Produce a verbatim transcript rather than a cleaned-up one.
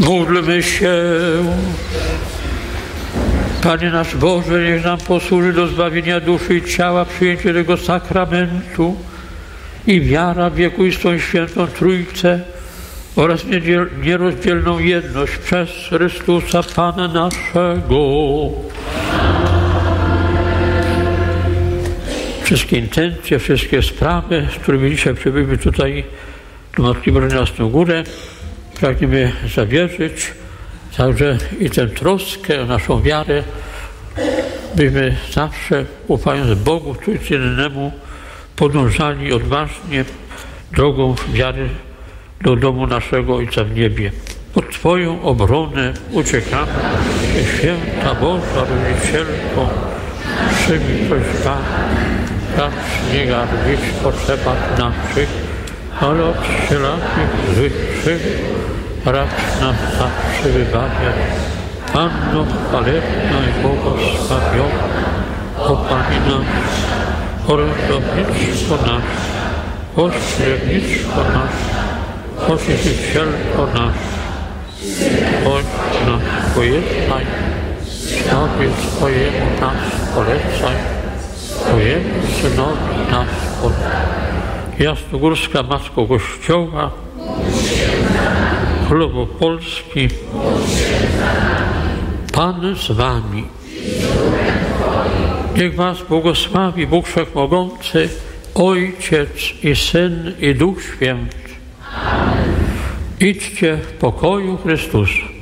Módlmy się. Panie nasz Boże, niech nam posłuży do zbawienia duszy i ciała przyjęcie tego sakramentu i wiara w wiekuistą świętą Trójcę oraz nierozdzielną jedność przez Chrystusa Pana naszego. Wszystkie intencje, wszystkie sprawy, z którymi dzisiaj przybyliśmy tutaj do Matki Bożej na Jasną Górę, pragniemy zawierzyć, także i tę troskę o naszą wiarę, byśmy zawsze, ufając Bogu Trójcynemu, podążali odważnie drogą wiary do domu naszego Ojca w niebie. Pod Twoją obronę uciekamy, Święta Boża Rodzicielko, przyjmij prośbami, racz nie garbić w potrzebach naszych, ale od wszelakich złych krzywd racz nam zawsze wybawiać. Panno chwalebna i błogosławiona, o Pani nasz, orędownictwo nasze, pośrednictwo nasze, Pocieszycielko nasz, bądź nas pojednaj, Synowi Twojemu nas polecaj, Twojemu Synowi nas polecaj. Jasnogórska Matko Kościoła, Królowo Polski, Pan z Wami. Niech Was błogosławi Bóg Wszechmogący, Ojciec i Syn i Duch Święty. Idźcie w pokoju Chrystusa.